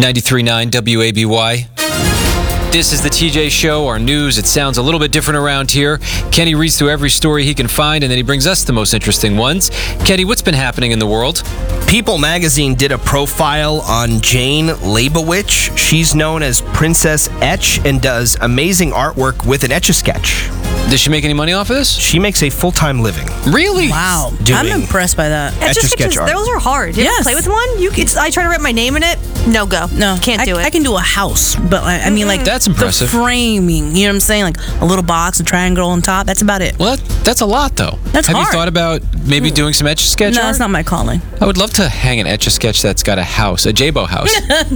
93.9 WABY. This is the TJ Show, our news. It sounds a little bit different around here. Kenny reads through every story he can find, and then he brings us the most interesting ones. Kenny, what's been happening in the world? People magazine did a profile on Jane Leibowitz. She's known as Princess Etch and does amazing artwork with an Etch-a-Sketch. Does she make any money off of this? She makes a full-time living. Really? Wow. I'm impressed by that. Etch-a-Sketch art. Those are hard. You ever play with one? I try to write my name in it. No go. No. Can't do it. I can do a house, but I mean, like, that's impressive. The framing, you know what I'm saying? Like a little box, a triangle on top. That's about it. Well, that's a lot, though. That's Have hard. you thought about maybe doing some Etch-a-Sketch No, art? that's not my calling. I would love to hang an Etch-a-Sketch that's got a house, a Jabo house.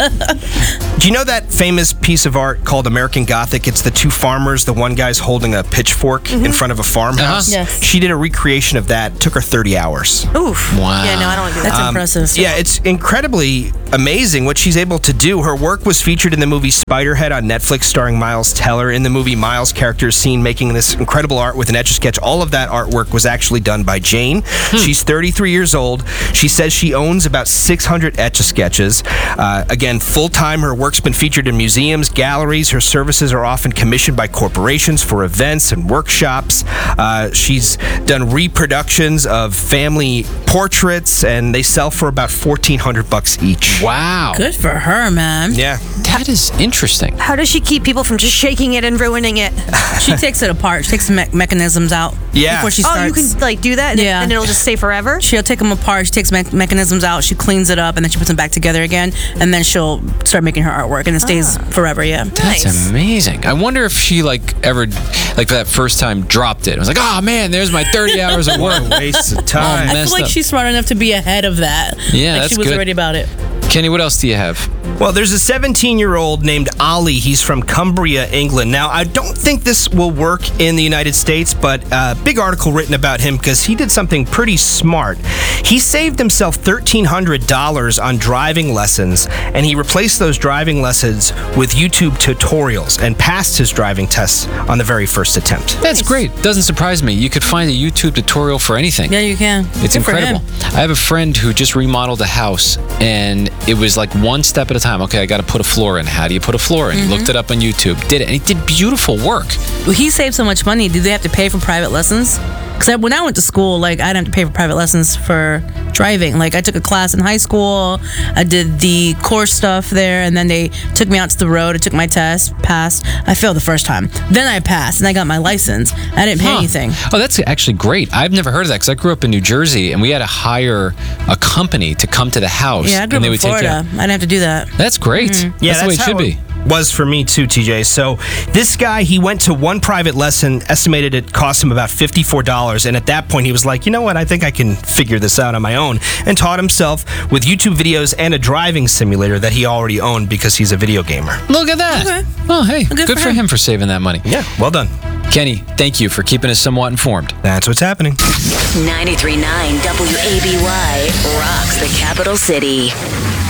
Do you know that famous piece of art called American Gothic? It's the two farmers. The one guy's holding a pitchfork in front of a farmhouse. Yes. She did a recreation of that. It took her 30 hours. Oof. Wow. Yeah, no, I don't want to do that. That's impressive. Yeah, it's incredibly amazing what she's able to do. Her work was featured in the movie Spiderhead on Netflix, starring Miles Teller. In the movie, Miles' character is seen making this incredible art with an Etch-a-Sketch. All of that artwork was actually done by Jane. She's 33 years old. She says she owns about 600 Etch-a-Sketches. Again, full-time, her work's been featured in museums, galleries. Her services are often commissioned by corporations for events and workshops. She's done reproductions of family portraits, and they sell for about $1,400 each. Wow. Good for her, man. Yeah. That is interesting. How does she keep people from just shaking it and ruining it? She takes it apart. She takes the mechanisms out before she starts. Oh, you can like do that, and it'll just stay forever. She'll take them apart. She takes mechanisms out. She cleans it up, and then she puts them back together again. And then she'll start making her artwork, and it stays forever. Yeah, That's amazing. I wonder if she ever for that first time dropped it. I was like, oh man, there's my 30 hours of work. Waste of time. I feel like she's smart enough to be ahead of that. Yeah, like that's she was good. already about it. Kenny, what else do you have? Well, there's a 17-year-old named Ollie. He's from Cumbria, England. Now, I don't think this will work in the United States, but a big article written about him because he did something pretty smart. He saved himself $1,300 on driving lessons, and he replaced those driving lessons with YouTube tutorials and passed his driving tests on the very first attempt. That's great. Doesn't surprise me. You could find a YouTube tutorial for anything. Yeah, you can. It's Good for incredible. him. I have a friend who just remodeled a house, and it was like one step at a time. Okay, I got to put a floor in. How do you put a floor in? Looked it up on YouTube. Did it, and he did beautiful work. Well, he saved so much money. Did they have to pay for private lessons? Because when I went to school, like, I didn't have to pay for private lessons for driving. Like, I took a class in high school. I did the course stuff there, and then they took me out to the road. I took my test, passed. I failed the first time. Then I passed, and I got my license. I didn't pay anything. Oh, that's actually great. I've never heard of that because I grew up in New Jersey, and we had to hire a company to come to the house. Yeah, I grew and up they in would take Florida. I didn't have to do that. That's great. Yeah, that's the way it how should be. Was for me too, TJ. So this guy, he went to one private lesson, estimated it cost him about $54, and at that point he was like, you know what, I think I can figure this out on my own, and taught himself with YouTube videos and a driving simulator that he already owned because he's a video gamer. Look at that. Okay. Oh, hey, good for for him. him for saving that money. Yeah, well done. Kenny, thank you for keeping us somewhat informed. That's what's happening. 93.9 WABY rocks the capital city.